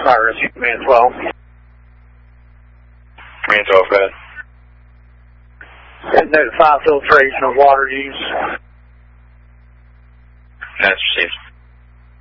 Fire Rescue Command 12. Command 12, go ahead. And notify filtration of water use. That's received.